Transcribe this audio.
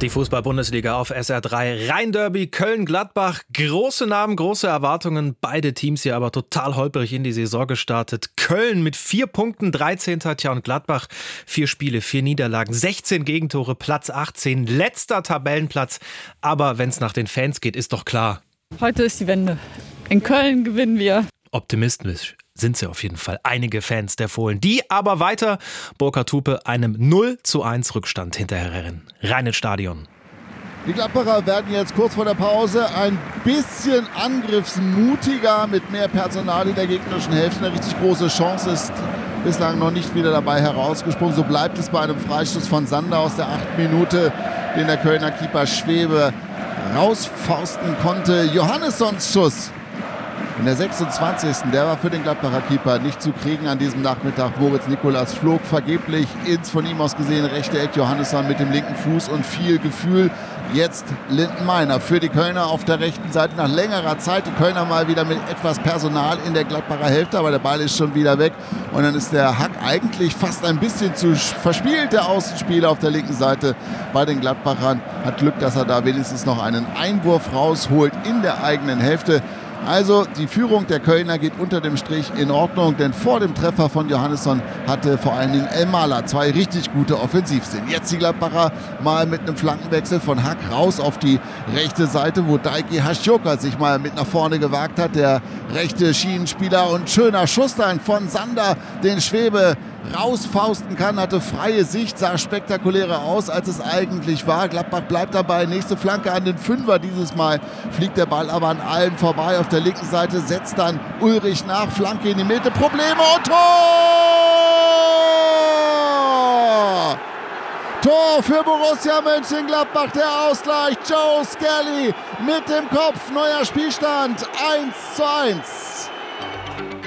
Die Fußball-Bundesliga auf SR3. Rhein-Derby, Köln-Gladbach. Große Namen, große Erwartungen. Beide Teams hier aber total holperig in die Saison gestartet. Köln mit 4 Punkten, 13. Tja, und Gladbach 4 Spiele, 4 Niederlagen, 16 Gegentore, Platz 18, letzter Tabellenplatz. Aber wenn es nach den Fans geht, ist doch klar. Heute ist die Wende. In Köln gewinnen wir. Optimistisch sind sie auf jeden Fall. Einige Fans der Fohlen. Die aber weiter Burkhard Hupe einem 0:1 Rückstand hinterherrennen. Rein ins Stadion. Die Gladbacher werden jetzt kurz vor der Pause ein bisschen angriffsmutiger mit mehr Personal in der gegnerischen Hälfte. Eine richtig große Chance ist bislang noch nicht wieder dabei herausgesprungen. So bleibt es bei einem Freistoß von Sander aus der 8. Minute, den der Kölner Keeper Schwebe rausfausten konnte. Johannessons Schuss in der 26. Der war für den Gladbacher Keeper nicht zu kriegen an diesem Nachmittag. Moritz Nikolas flog vergeblich ins von ihm aus gesehen rechte Eck. Johannesson mit dem linken Fuß und viel Gefühl. Jetzt Lindenmeiner für die Kölner auf der rechten Seite. Nach längerer Zeit die Kölner mal wieder mit etwas Personal in der Gladbacher Hälfte, aber der Ball ist schon wieder weg. Und dann ist der Hack eigentlich fast ein bisschen zu verspielt, der Außenspieler auf der linken Seite bei den Gladbachern. Hat Glück, dass er da wenigstens noch einen Einwurf rausholt in der eigenen Hälfte. Also die Führung der Kölner geht unter dem Strich in Ordnung, denn vor dem Treffer von Johannesson hatte vor allen Dingen Elmalah 2 richtig gute Offensivszenen. Jetzt die Gladbacher mal mit einem Flankenwechsel von Hack raus auf die rechte Seite, wo Daiki Haschioka sich mal mit nach vorne gewagt hat. Der rechte Schienenspieler und schöner Schuss dann von Sander, den Schwebe rausfausten kann, hatte freie Sicht, sah spektakulärer aus, als es eigentlich war. Gladbach bleibt dabei, nächste Flanke an den Fünfer. Dieses Mal fliegt der Ball aber an allen vorbei. Auf der linken Seite setzt dann Ulrich nach, Flanke in die Mitte, Probleme und Tor! Tor für Borussia Mönchengladbach, der Ausgleich. Joe Skelly mit dem Kopf, neuer Spielstand 1:1.